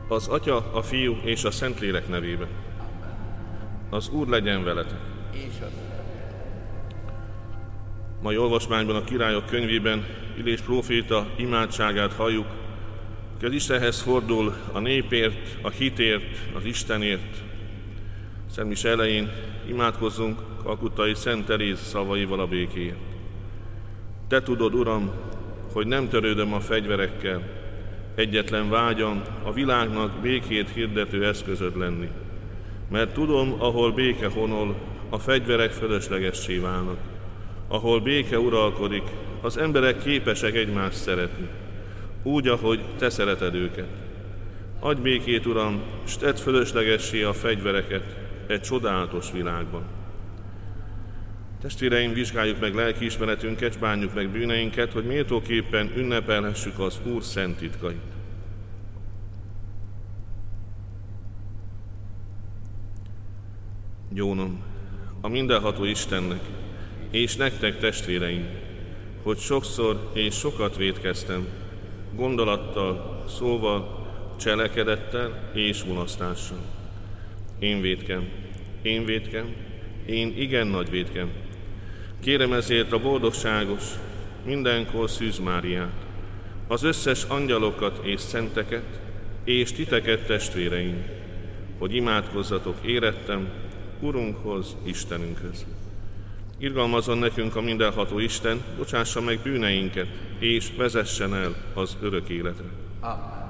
Az Atya, a Fiú és a Szentlélek nevében. Az Úr legyen veletek. Mai olvasmányban a Királyok könyvében Illés próféta imádságát halljuk, hogy az Istenhez fordul a népért, a hitért, az Istenért. Szent mise elején imádkozzunk kalkuttai Szent Teréz szavaival a békéért. Te tudod, Uram, hogy nem törődöm a fegyverekkel, egyetlen vágyam a világnak békét hirdető eszközöd lenni. Mert tudom, ahol béke honol, a fegyverek fölöslegessé válnak. Ahol béke uralkodik, az emberek képesek egymást szeretni, úgy, ahogy te szereted őket. Adj békét, Uram, s tedd fölöslegessé a fegyvereket egy csodálatos világban. Testvéreim, vizsgáljuk meg lelkiismeretünket, s bánjuk meg bűneinket, hogy méltóképpen ünnepelhessük az Úr szent titkait. Gyónom a mindenható Istennek, és nektek, testvéreim, hogy sokszor és sokat vétkeztem, gondolattal, szóval, cselekedettel és mulasztással. Én vétkem, én igen nagy vétkem. Kérem ezért a boldogságos, mindenkor Szűz Máriát, az összes angyalokat és szenteket, és titeket, testvéreim, hogy imádkozzatok érettem Urunkhoz, Istenünkhöz. Irgalmazzon nekünk a mindenható Isten, bocsássa meg bűneinket, és vezessen el az örök életre. Amen.